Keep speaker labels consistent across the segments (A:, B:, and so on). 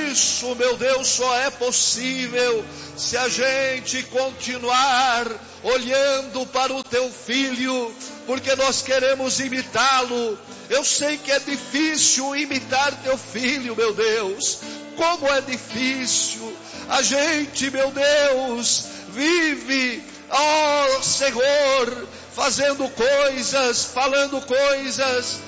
A: isso, meu Deus, só é possível se a gente continuar olhando para o teu Filho, porque nós queremos imitá-lo. Eu sei que é difícil imitar teu Filho, meu Deus. Como é difícil. A gente, meu Deus, vive, ó Senhor, fazendo coisas, falando coisas,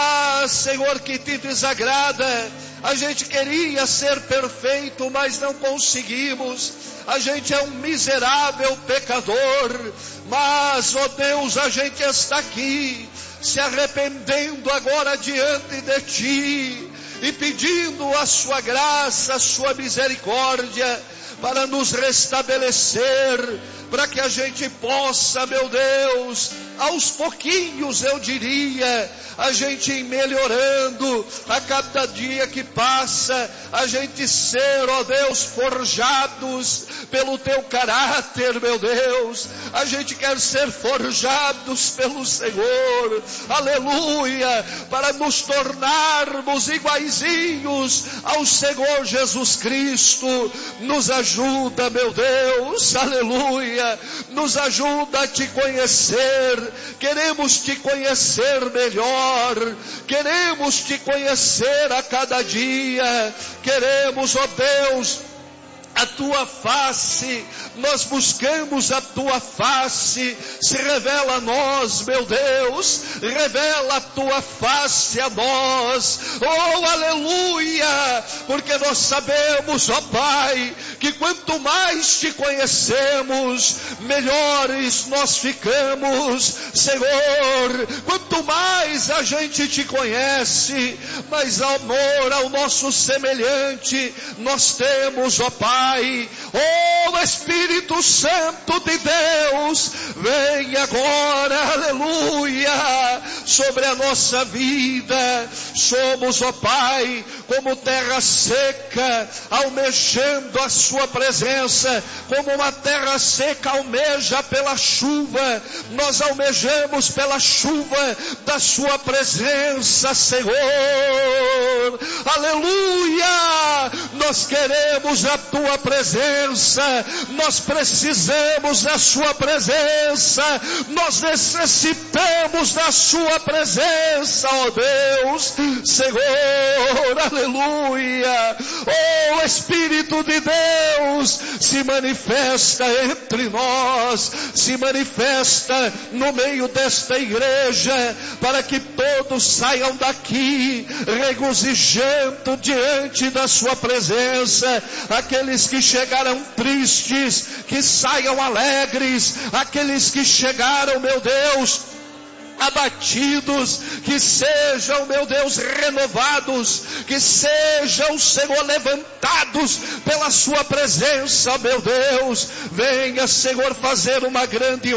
A: Senhor, que te desagrada. A gente queria ser perfeito, mas não conseguimos. A gente é um miserável pecador, mas, ó Deus, a gente está aqui, se arrependendo agora diante de Ti, e pedindo a Sua graça, a Sua misericórdia, para nos restabelecer, para que a gente possa, meu Deus, aos pouquinhos, eu diria, a gente ir melhorando, a cada dia que passa, a gente ser, ó Deus, forjados pelo teu caráter, meu Deus. A gente quer ser forjados pelo Senhor, aleluia, para nos tornarmos iguaizinhos ao Senhor Jesus Cristo. Nos ajuda, meu Deus, aleluia, nos ajuda a te conhecer. Queremos te conhecer melhor, queremos te conhecer a cada dia, queremos, ó Deus, a tua face, nós buscamos a tua face. Se revela a nós, meu Deus, revela a tua face a nós, oh aleluia, porque nós sabemos, ó Pai, que quanto mais te conhecemos, melhores nós ficamos, Senhor. Quanto mais a gente te conhece, mais amor ao nosso semelhante nós temos, ó Pai. Oh Espírito Santo de Deus, vem agora, aleluia, sobre a nossa vida. Somos, ó Pai, como terra seca, almejando a sua presença, como uma terra seca almeja pela chuva. Nós almejamos pela chuva da sua presença, Senhor, aleluia. Nós queremos a tua presença, nós precisamos da sua presença, nós necessitamos da sua presença, ó Deus, Senhor, aleluia. Oh Espírito de Deus, se manifesta entre nós, se manifesta no meio desta igreja, para que todos saiam daqui regozijando diante da sua presença. Aqueles que chegaram tristes, que saiam alegres. Aqueles que chegaram, meu Deus, abatidos, que sejam, meu Deus, renovados, que sejam, Senhor, levantados pela sua presença, meu Deus. Venha, Senhor, fazer uma grande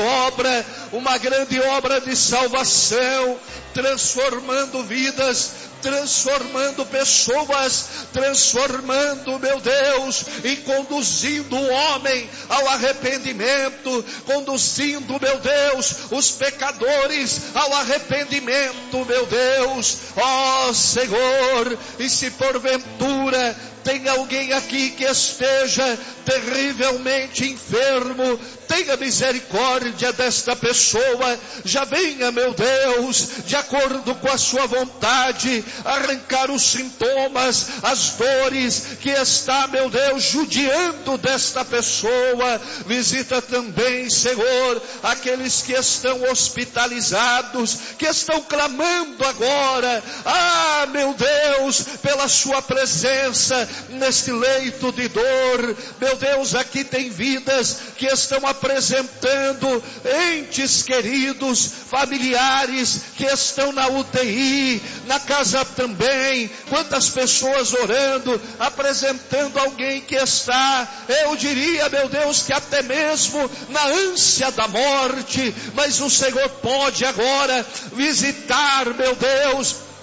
A: obra de salvação, transformando vidas, transformando pessoas, transformando, meu Deus, e conduzindo o homem ao arrependimento, conduzindo, meu Deus, os pecadores ao arrependimento, meu Deus, ó Senhor. E se porventura tem alguém aqui que esteja terrivelmente enfermo, tenha misericórdia desta pessoa. Já venha, meu Deus, de acordo com a sua vontade, arrancar os sintomas, as dores que está, meu Deus, judiando desta pessoa. Visita também, Senhor, aqueles que estão hospitalizados, que estão clamando agora, meu Deus, pela sua presença neste leito de dor. Meu Deus, aqui tem vidas que estão apresentando entes queridos, familiares que estão na UTI, na casa também. Quantas pessoas orando, apresentando alguém que está, eu diria, meu Deus, que até mesmo na ânsia da morte. Mas o Senhor pode agora visitar, meu Deus,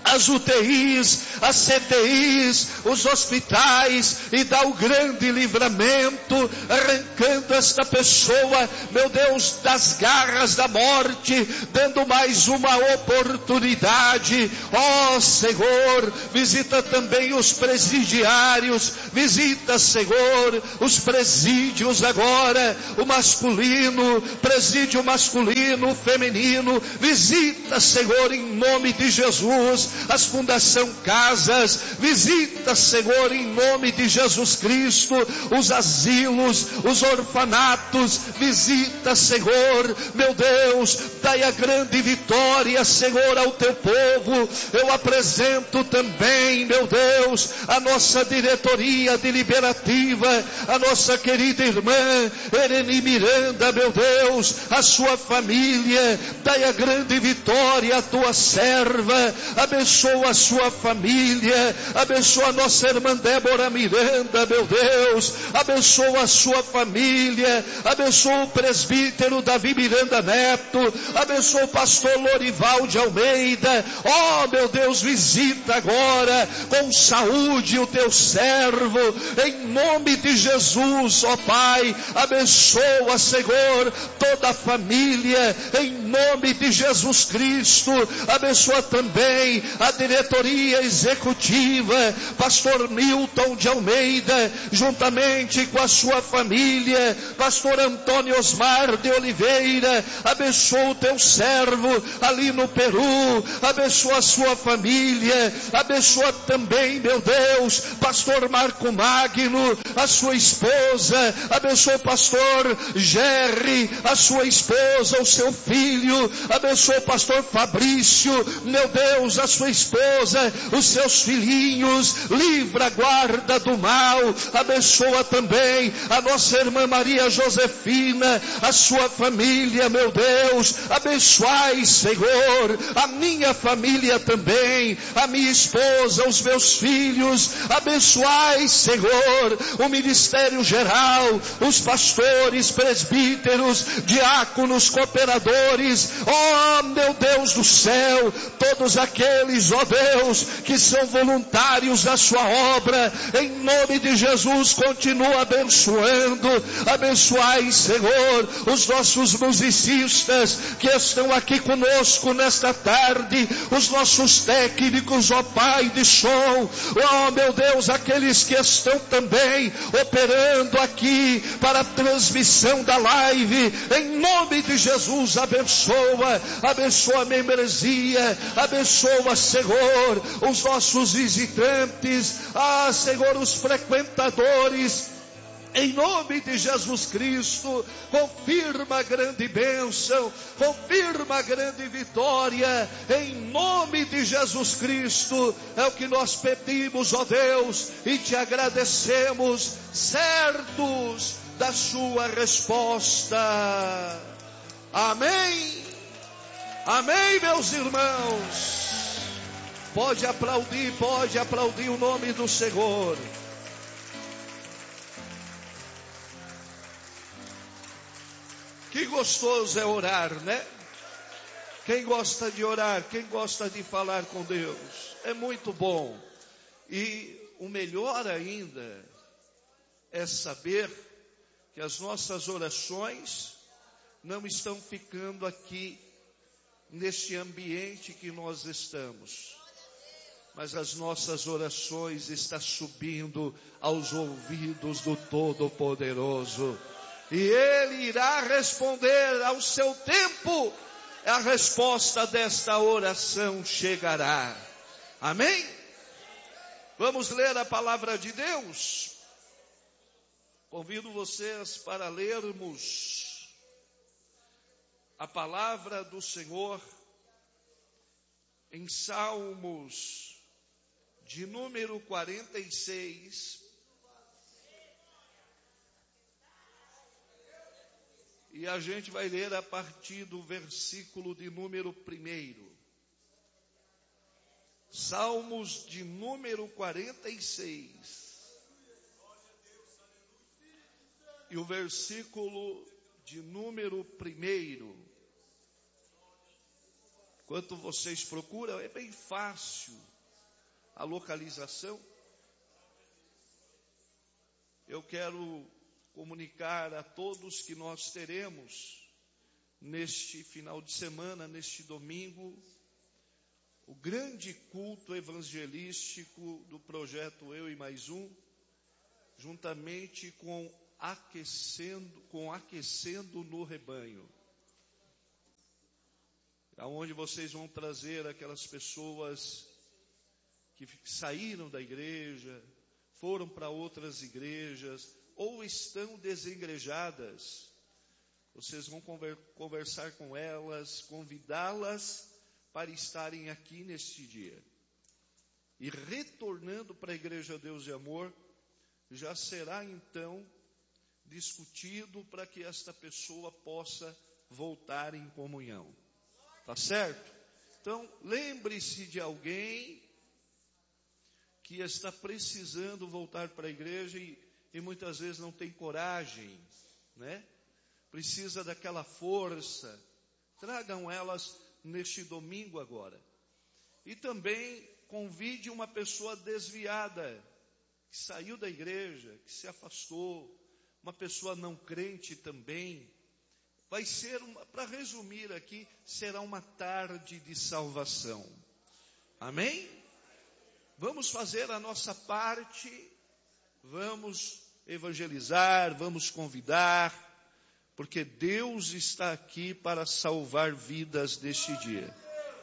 A: as UTIs, as CTIs, os hospitais, e dá o grande livramento, arrancando esta pessoa, meu Deus, das garras da morte, dando mais uma oportunidade. Ó Senhor, visita também os presidiários, visita, Senhor, os presídios agora, o masculino, presídio masculino, feminino, visita, Senhor, em nome de Jesus, as Fundação Casas, visita, Senhor, em nome de Jesus Cristo, os asilos, os orfanatos, visita, Senhor, meu Deus, dai a grande vitória, Senhor, ao teu povo. Eu apresento também, meu Deus, a nossa diretoria deliberativa, a nossa querida irmã Ereni Miranda, meu Deus, a sua família, dai a grande vitória à tua serva, abençoa a sua família, abençoa a nossa irmã Débora Miranda, meu Deus, abençoa a sua família, abençoa o presbítero Davi Miranda Neto, abençoa o pastor Lorival de Almeida. Ó, meu Deus, visita agora com saúde o teu servo, em nome de Jesus, ó Pai, abençoa, Senhor, toda a família, em nome de Jesus Cristo, abençoa também a diretoria executiva, pastor Milton de Almeida, juntamente com a sua família, pastor Antônio Osmar de Oliveira, abençoa o teu servo ali no Peru, abençoa a sua família, abençoa também, meu Deus, pastor Marco Magno, a sua esposa, abençoa o pastor Jerry, a sua esposa, o seu filho, abençoa o pastor Fabrício, meu Deus, a sua esposa, os seus filhinhos, livra, guarda do mal, abençoa também a nossa irmã Maria Josefina, a sua família, meu Deus, abençoai, Senhor, a minha família também, a minha esposa, os meus filhos, abençoai, Senhor, o ministério geral, os pastores, presbíteros, diáconos, cooperadores, ó meu Deus do céu, todos aqueles, ó Deus, que são voluntários da sua obra, em nome de Jesus, continua abençoando, abençoai, Senhor, os nossos musicistas que estão aqui conosco nesta tarde, os nossos técnicos, ó Pai de som, ó meu Deus, aqueles que estão também operando aqui para a transmissão da live, em nome de Jesus, abençoa a membresia, abençoa, Senhor, os nossos visitantes, Senhor, os frequentadores, em nome de Jesus Cristo, confirma a grande bênção, confirma a grande vitória, em nome de Jesus Cristo, é o que nós pedimos, ó Deus, e te agradecemos, certos da sua resposta. Amém, amém, meus irmãos, pode aplaudir o nome do Senhor. Que gostoso é orar, né? Quem gosta de orar, quem gosta de falar com Deus, é muito bom. E o melhor ainda é saber que as nossas orações não estão ficando aqui neste ambiente que nós estamos, mas as nossas orações estão subindo aos ouvidos do Todo-Poderoso. E Ele irá responder ao seu tempo, a resposta desta oração chegará. Amém? Vamos ler a palavra de Deus. Convido vocês para lermos a palavra do Senhor em Salmos de número 46. E a gente vai ler a partir do versículo de número 1. Salmos de número 46. E o versículo de número 1. Enquanto vocês procuram, é bem fácil a localização. Eu quero comunicar a todos que nós teremos neste final de semana, neste domingo, o grande culto evangelístico do projeto Eu e Mais Um, juntamente com Aquecendo no Rebanho, aonde vocês vão trazer aquelas pessoas que saíram da igreja, foram para outras igrejas, ou estão desengrejadas. Vocês vão conversar com elas, convidá-las para estarem aqui neste dia. E retornando para a Igreja Deus de Amor, já será então discutido para que esta pessoa possa voltar em comunhão. Tá certo? Então, lembre-se de alguém que está precisando voltar para a igreja e muitas vezes não tem coragem, né? Precisa daquela força. Tragam elas neste domingo agora. E também convide uma pessoa desviada, que saiu da igreja, que se afastou, uma pessoa não crente também. Vai ser, para resumir aqui, será uma tarde de salvação. Amém? Vamos fazer a nossa parte, vamos evangelizar, vamos convidar, porque Deus está aqui para salvar vidas neste dia.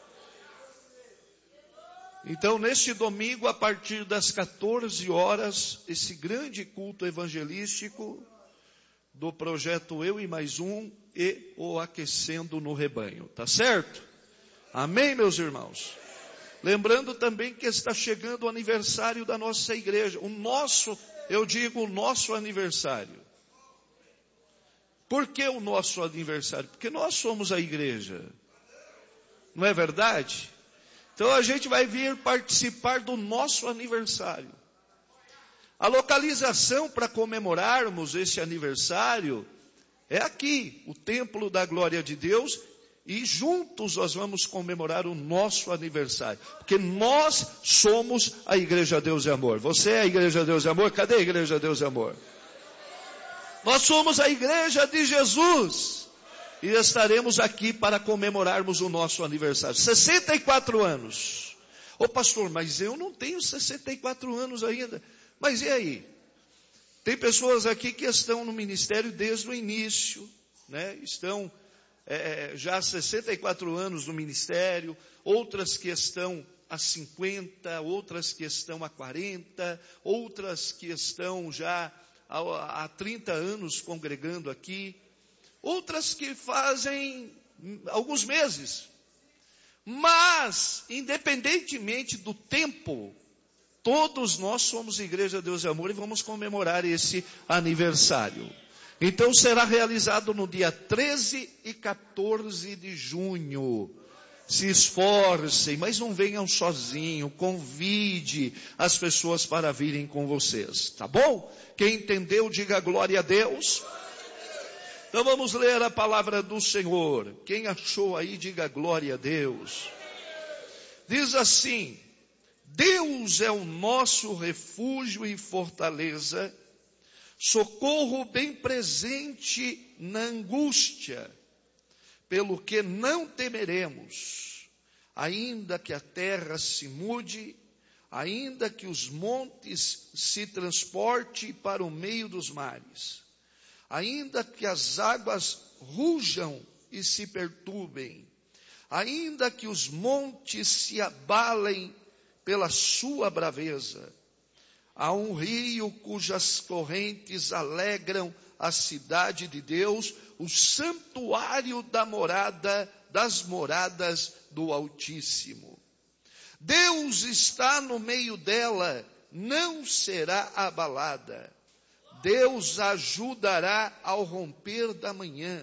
A: Então, neste domingo, a partir das 14 horas, esse grande culto evangelístico do projeto Eu e Mais Um e o Aquecendo no Rebanho. Tá certo? Amém, meus irmãos? Lembrando também que está chegando o aniversário da nossa igreja. O nosso aniversário. Por que o nosso aniversário? Porque nós somos a igreja. Não é verdade? Então a gente vai vir participar do nosso aniversário. A localização para comemorarmos esse aniversário é aqui, o Templo da Glória de Deus, e juntos nós vamos comemorar o nosso aniversário. Porque nós somos a Igreja Deus e Amor. Você é a Igreja Deus e Amor? Cadê a Igreja Deus e Amor? Nós somos a Igreja de Jesus. E estaremos aqui para comemorarmos o nosso aniversário. 64 anos. Ô pastor, mas eu não tenho 64 anos ainda. Mas e aí? Tem pessoas aqui que estão no ministério desde o início, né? Estão já há 64 anos no ministério, outras que estão há 50, outras que estão há 40, outras que estão já há 30 anos congregando aqui, outras que fazem alguns meses. Mas, independentemente do tempo, todos nós somos Igreja Deus e Amor e vamos comemorar esse aniversário. Então será realizado no dia 13 e 14 de junho. Se esforcem, mas não venham sozinhos. Convide as pessoas para virem com vocês. Tá bom? Quem entendeu, diga glória a Deus. Então vamos ler a palavra do Senhor. Quem achou aí, diga glória a Deus. Diz assim: Deus é o nosso refúgio e fortaleza, socorro bem presente na angústia, pelo que não temeremos, ainda que a terra se mude, ainda que os montes se transportem para o meio dos mares, ainda que as águas rujam e se perturbem, ainda que os montes se abalem pela sua braveza. Há um rio cujas correntes alegram a cidade de Deus, o santuário das moradas do Altíssimo. Deus está no meio dela, não será abalada. Deus a ajudará ao romper da manhã.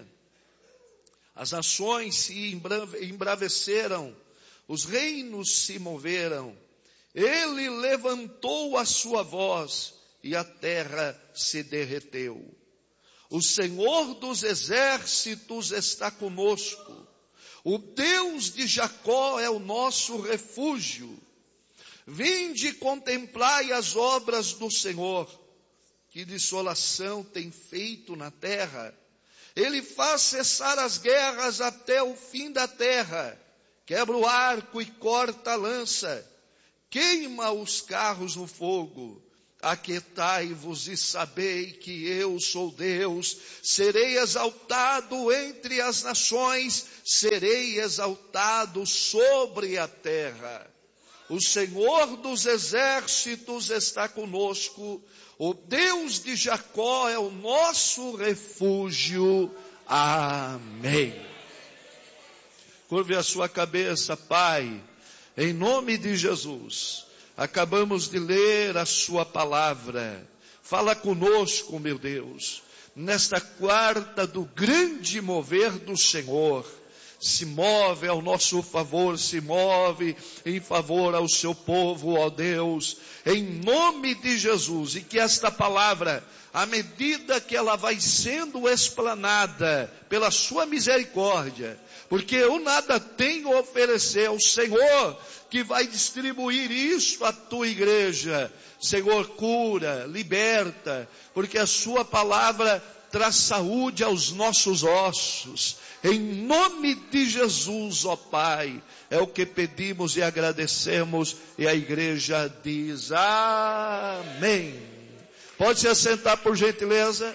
A: As nações se embraveceram, os reinos se moveram. Ele levantou a sua voz e a terra se derreteu. O Senhor dos exércitos está conosco. O Deus de Jacó é o nosso refúgio. Vinde e contemplai as obras do Senhor, que desolação tem feito na terra. Ele faz cessar as guerras até o fim da terra, quebra o arco e corta a lança, queima os carros no fogo. Aquietai-vos e sabei que eu sou Deus, serei exaltado entre as nações, serei exaltado sobre a terra. O Senhor dos exércitos está conosco, o Deus de Jacó é o nosso refúgio. Amém. Curve a sua cabeça, Pai, em nome de Jesus. Acabamos de ler a sua palavra. Fala conosco, meu Deus, nesta quarta do grande mover do Senhor. Se move ao nosso favor, se move em favor ao seu povo, ó Deus, em nome de Jesus. E que esta palavra, à medida que ela vai sendo explanada pela sua misericórdia, porque eu nada tenho a oferecer ao Senhor, que vai distribuir isso à tua igreja. Senhor, cura, liberta, porque a sua palavra traz saúde aos nossos ossos. Em nome de Jesus, ó Pai, é o que pedimos e agradecemos, e a igreja diz amém. Pode se assentar por gentileza.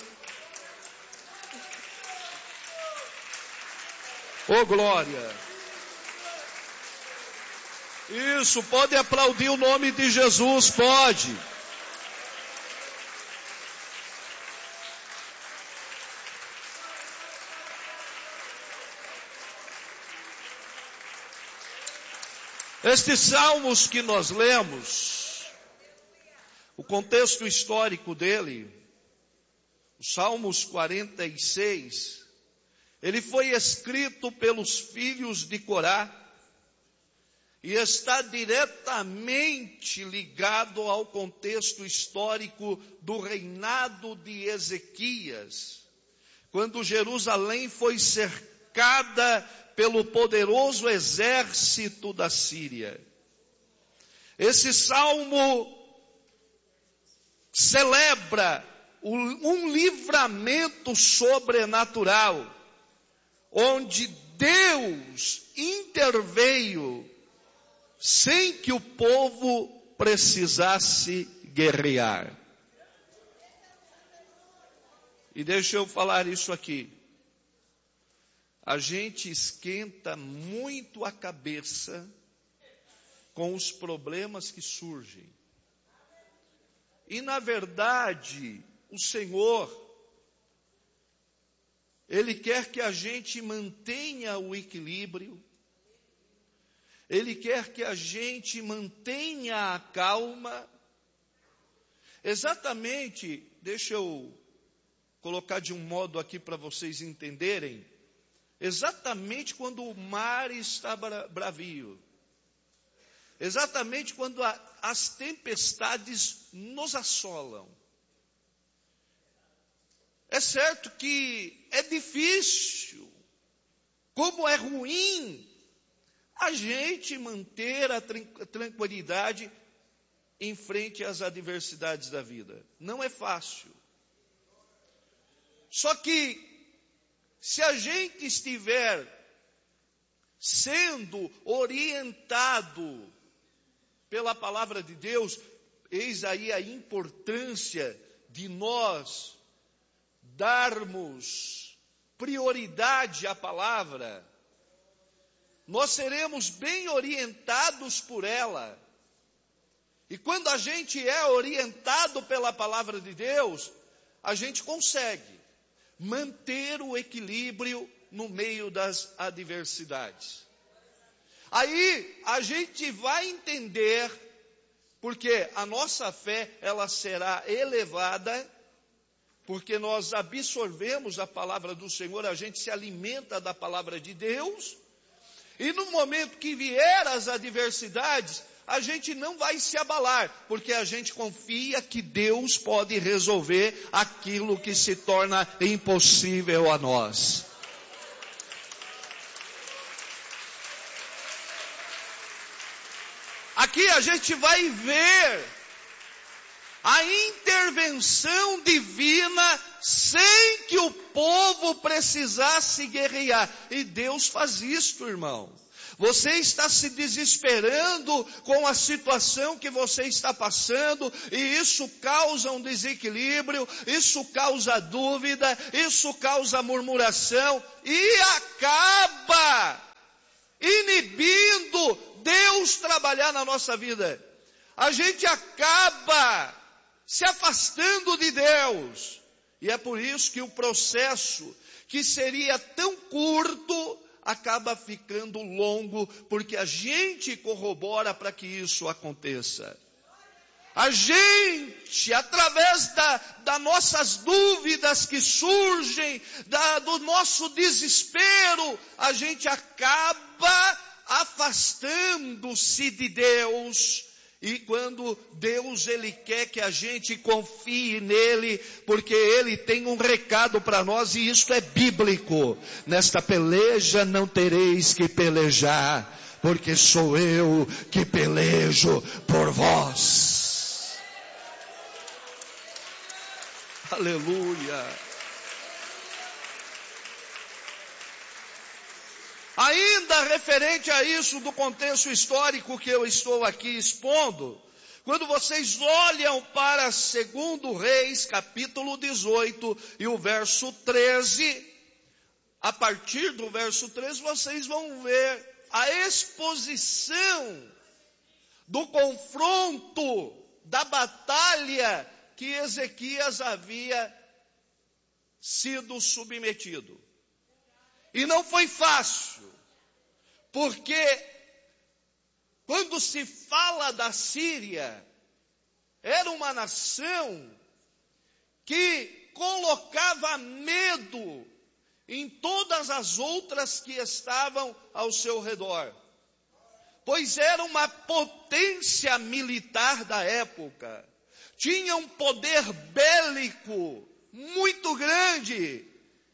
A: Ô glória. Isso, pode aplaudir o nome de Jesus, pode. Estes salmos que nós lemos, o contexto histórico dele, os Salmos 46, ele foi escrito pelos filhos de Corá e está diretamente ligado ao contexto histórico do reinado de Ezequias, quando Jerusalém foi cercada pelo poderoso exército da Síria. Esse salmo celebra um livramento sobrenatural, onde Deus interveio sem que o povo precisasse guerrear. E deixa eu falar isso aqui. A gente esquenta muito a cabeça com os problemas que surgem. E na verdade, o Senhor, Ele quer que a gente mantenha o equilíbrio, Ele quer que a gente mantenha a calma. Exatamente, deixa eu colocar de um modo aqui para vocês entenderem, exatamente quando o mar está bravio, exatamente quando as tempestades nos assolam. É certo que é difícil, como é ruim a gente manter a tranquilidade em frente às adversidades da vida. Não é fácil. Só que, se a gente estiver sendo orientado pela palavra de Deus, eis aí a importância de nós darmos prioridade à palavra. Nós seremos bem orientados por ela. E quando a gente é orientado pela palavra de Deus, a gente consegue manter o equilíbrio no meio das adversidades. Aí a gente vai entender, porque a nossa fé ela será elevada, porque nós absorvemos a palavra do Senhor, a gente se alimenta da palavra de Deus, e no momento que vier as adversidades, a gente não vai se abalar, porque a gente confia que Deus pode resolver aquilo que se torna impossível a nós. a gente vai ver a intervenção divina sem que o povo precisasse guerrear. E Deus faz isto, irmão. Você está se desesperando com a situação que você está passando, e isso causa um desequilíbrio, isso causa dúvida, isso causa murmuração, e acaba inibindo Deus trabalhar na nossa vida. A gente acaba se afastando de Deus. E é por isso que o processo, que seria tão curto, acaba ficando longo, porque a gente corrobora para que isso aconteça. A gente, através das nossas dúvidas que surgem, do nosso desespero, a gente acaba afastando-se de Deus. E quando Deus, Ele quer que a gente confie nele, porque Ele tem um recado para nós, e isto é bíblico. Nesta peleja não tereis que pelejar, porque sou eu que pelejo por vós. Aleluia. Ainda referente a isso do contexto histórico que eu estou aqui expondo, quando vocês olham para 2 Reis, capítulo 18 e o verso 13, a partir do verso 13 vocês vão ver a exposição do confronto, da batalha que Ezequias havia sido submetido. E não foi fácil, porque quando se fala da Síria, era uma nação que colocava medo em todas as outras que estavam ao seu redor, pois era uma potência militar da época, tinha um poder bélico muito grande.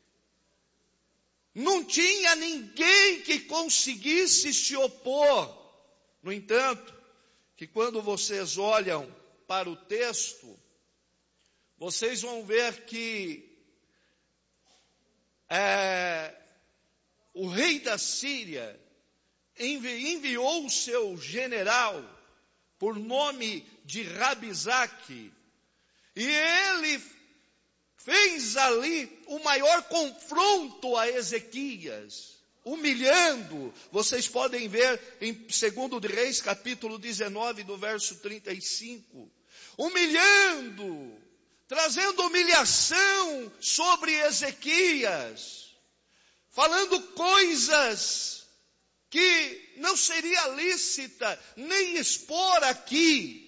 A: Não tinha ninguém que conseguisse se opor. No entanto, que quando vocês olham para o texto, vocês vão ver que o rei da Síria enviou o seu general, por nome de Rabizaque, e ele fez ali o maior confronto a Ezequias, humilhando. Vocês podem ver em 2 de Reis, capítulo 19, do verso 35. Humilhando, trazendo humilhação sobre Ezequias, falando coisas que não seria lícita nem expor aqui.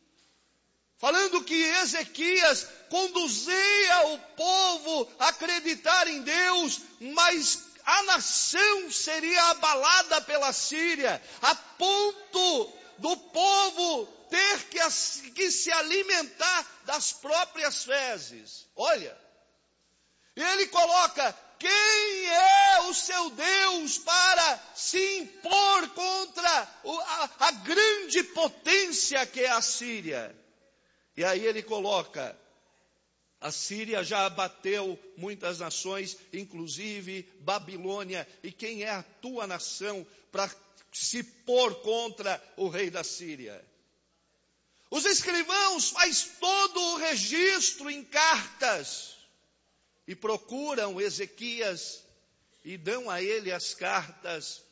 A: Falando que Ezequias conduzia o povo a acreditar em Deus, mas a nação seria abalada pela Síria, a ponto do povo ter que se alimentar das próprias fezes. Olha, e ele coloca: quem é o seu Deus para se impor contra a grande potência que é a Síria? E aí ele coloca: a Síria já abateu muitas nações, inclusive Babilônia, e quem é a tua nação para se pôr contra o rei da Síria? Os escrivãos fazem todo o registro em cartas, e procuram Ezequias, e dão a ele as cartas.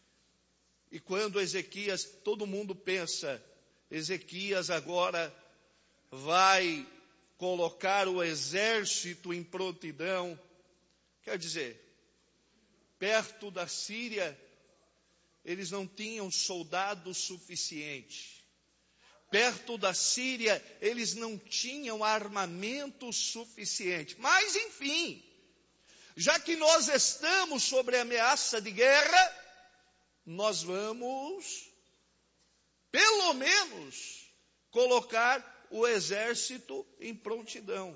A: E quando Ezequias, todo mundo pensa, Ezequias agora vai colocar o exército em prontidão. Quer dizer, perto da Síria, eles não tinham soldados suficientes. Perto da Síria, eles não tinham armamento suficiente. Mas, enfim, já que nós estamos sobre a ameaça de guerra, nós vamos, pelo menos, colocar o exército em prontidão.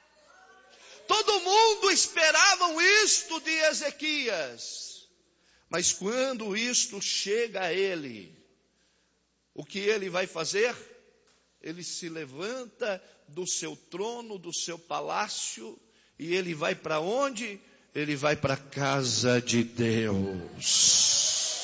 A: Todo mundo esperava isto de Ezequias. Mas quando isto chega a ele, o que ele vai fazer? Ele se levanta do seu trono, do seu palácio, e ele vai para onde? Ele vai para a casa de Deus.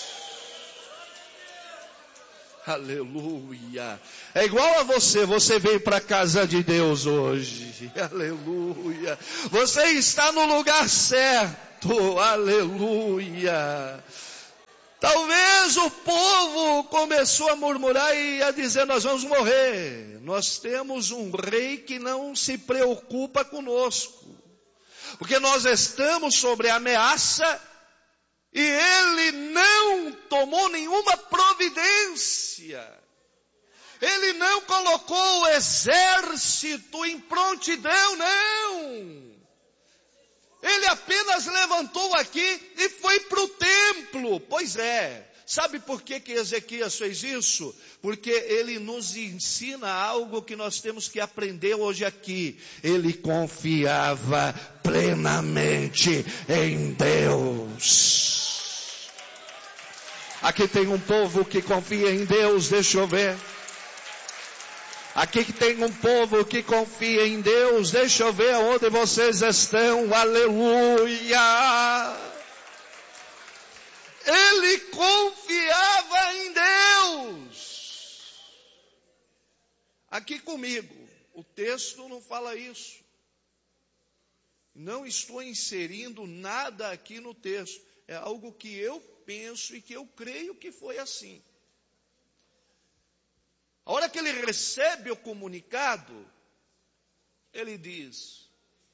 A: Aleluia. É igual a você veio para a casa de Deus hoje. Aleluia. Você está no lugar certo. Aleluia. Talvez o povo começou a murmurar e a dizer: nós vamos morrer. Nós temos um rei que não se preocupa conosco, porque nós estamos sobre ameaça e ele não tomou nenhuma providência. Ele não colocou o exército em prontidão, não. Ele apenas levantou aqui e foi para o templo. Pois é. Sabe por que Ezequias fez isso? Porque ele nos ensina algo que nós temos que aprender hoje aqui. Ele confiava plenamente em Deus. Aqui tem um povo que confia em Deus, deixa eu ver. Aqui que tem um povo que confia em Deus, deixa eu ver onde vocês estão, aleluia. Ele confiava em Deus. Aqui comigo, o texto não fala isso. Não estou inserindo nada aqui no texto, é algo que eu penso e que eu creio que foi assim. A hora que ele recebe o comunicado, ele diz: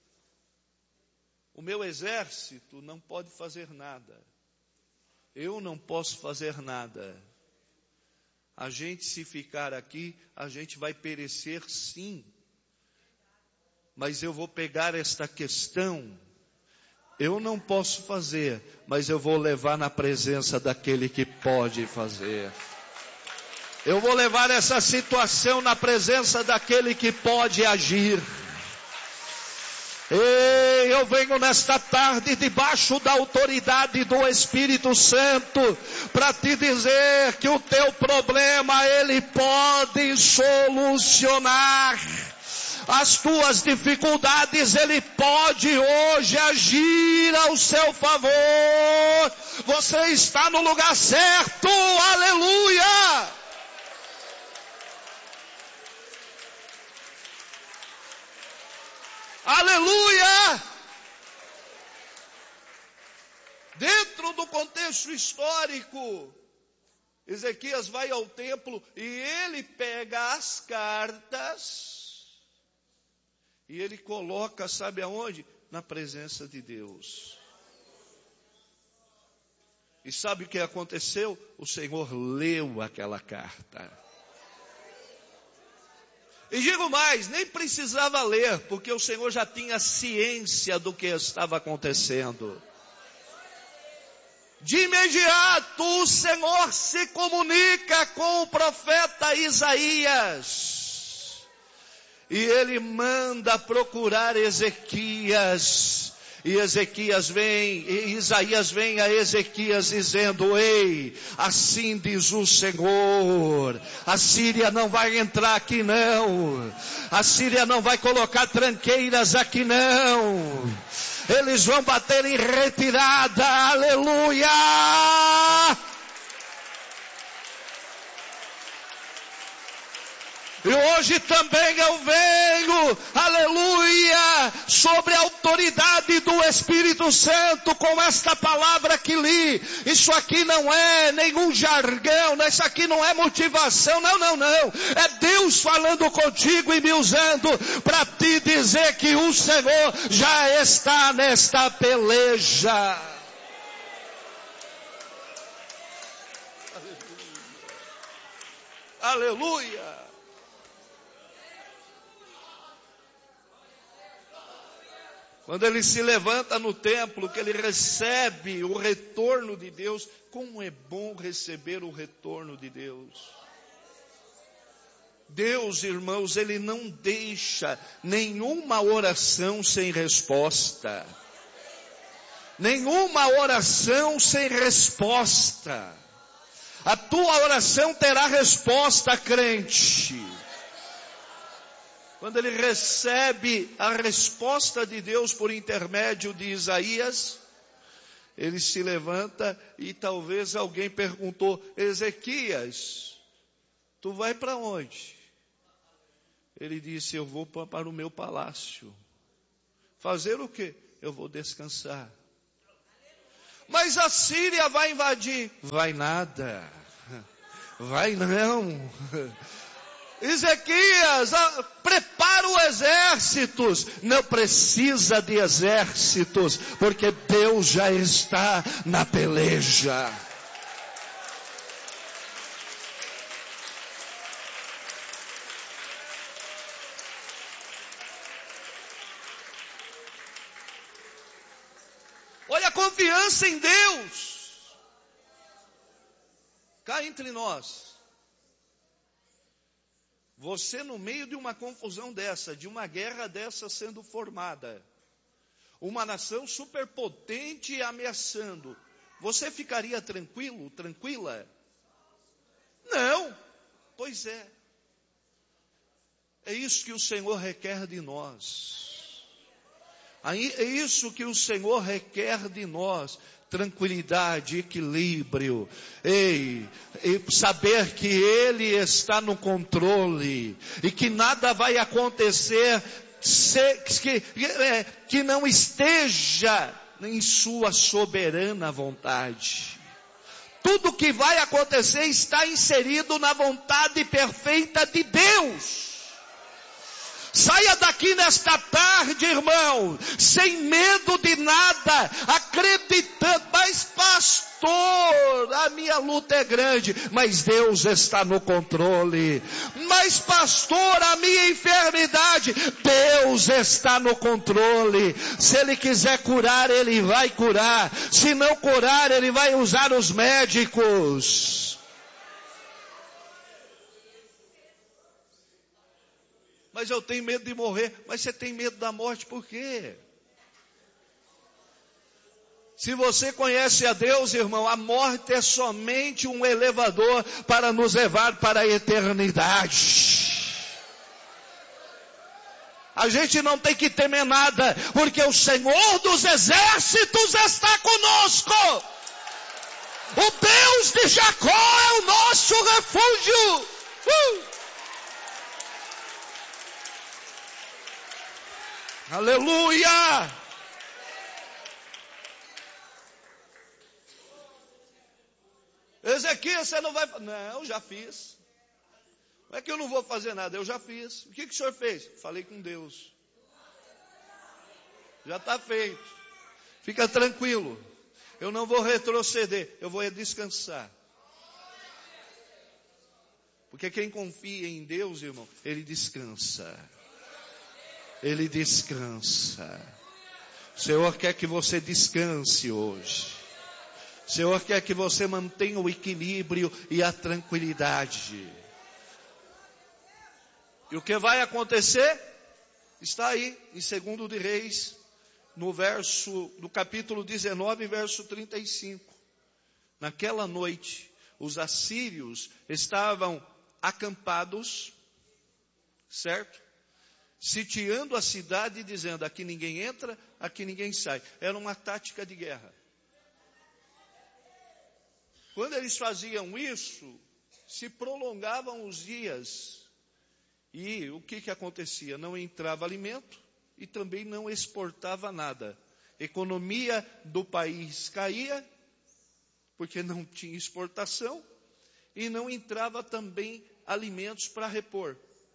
A: o meu exército não pode fazer nada. Eu não posso fazer nada. A gente, se ficar aqui, a gente vai perecer sim. Mas eu vou pegar esta questão. Eu não posso fazer, mas eu vou levar na presença daquele que pode fazer. Eu vou levar essa situação na presença daquele que pode agir. Ei, eu venho nesta tarde debaixo da autoridade do Espírito Santo para te dizer que o teu problema Ele pode solucionar. As tuas dificuldades Ele pode hoje agir ao seu favor. Você está no lugar certo, aleluia! Aleluia! Dentro do contexto histórico, Ezequias vai ao templo e ele pega as cartas e ele coloca, sabe aonde? Na presença de Deus. E sabe o que aconteceu? O Senhor leu aquela carta. E digo mais, nem precisava ler, porque o Senhor já tinha ciência do que estava acontecendo. De imediato o Senhor se comunica com o profeta Isaías. E ele manda procurar Ezequias. E Isaías vem a Ezequias dizendo: ei, assim diz o Senhor, a Síria não vai entrar aqui não, a Síria não vai colocar tranqueiras aqui não, eles vão bater em retirada, aleluia! E hoje também eu venho, aleluia, sobre a autoridade do Espírito Santo com esta palavra que li. Isso aqui não é nenhum jargão, isso aqui não é motivação, não. É Deus falando contigo e me usando para te dizer que o Senhor já está nesta peleja. Aleluia. Quando ele se levanta no templo, que ele recebe o retorno de Deus, como é bom receber o retorno de Deus. Deus, irmãos, Ele não deixa nenhuma oração sem resposta. Nenhuma oração sem resposta. A tua oração terá resposta, crente. Quando ele recebe a resposta de Deus por intermédio de Isaías, ele se levanta e talvez alguém perguntou: Ezequias, tu vai para onde? Ele disse: eu vou para o meu palácio. Fazer o quê? Eu vou descansar. Mas a Síria vai invadir. Vai nada. Vai não. Ezequias, prepara os exércitos. Não precisa de exércitos, porque Deus já está na peleja. Olha a confiança em Deus. Cá entre nós. Você no meio de uma confusão dessa, de uma guerra dessa sendo formada, uma nação superpotente ameaçando, você ficaria tranquilo, tranquila? Não. Pois é. É isso que o Senhor requer de nós. É isso que o Senhor requer de nós. Tranquilidade, equilíbrio, e saber que Ele está no controle, e que nada vai acontecer que não esteja em sua soberana vontade. Tudo que vai acontecer está inserido na vontade perfeita de Deus. Saia daqui nesta tarde, irmão, sem medo de nada, acreditando. Mas pastor, a minha luta é grande, mas Deus está no controle. Mas pastor, a minha enfermidade, Deus está no controle. Se Ele quiser curar, Ele vai curar. Se não curar, Ele vai usar os médicos. Mas eu tenho medo de morrer. Mas você tem medo da morte por quê? Se você conhece a Deus, irmão, a morte é somente um elevador para nos levar para a eternidade. A gente não tem que temer nada, porque o Senhor dos exércitos está conosco. O Deus de Jacó é o nosso refúgio. Aleluia! Ezequias, você não vai... Não, já fiz. Não é que eu não vou fazer nada, eu já fiz. O que o senhor fez? Falei com Deus. Já está feito. Fica tranquilo. Eu não vou retroceder, eu vou descansar. Porque quem confia em Deus, irmão, ele descansa. Ele descansa. O Senhor quer que você descanse hoje. O Senhor quer que você mantenha o equilíbrio e a tranquilidade. E o que vai acontecer? Está aí em 2 de Reis, no capítulo 19, verso 35. Naquela noite, os assírios estavam acampados, certo? Sitiando a cidade e dizendo: aqui ninguém entra, aqui ninguém sai. Era uma tática de guerra. Quando eles faziam isso, se prolongavam os dias. E o que acontecia? Não entrava alimento e também não exportava nada. A economia do país caía, porque não tinha exportação, e não entrava também alimentos para repor.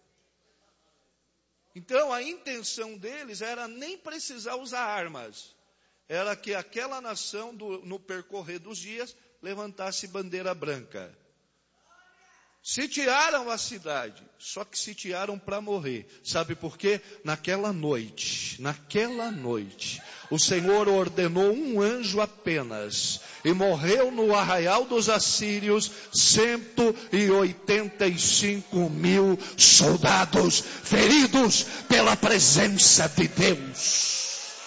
A: Então a intenção deles era nem precisar usar armas. Era que aquela nação, no percorrer dos dias, levantasse bandeira branca. Sitiaram a cidade, só que sitiaram para morrer. Sabe por quê? Naquela noite, o Senhor ordenou um anjo apenas, e morreu no arraial dos assírios 185.000 soldados feridos pela presença de Deus.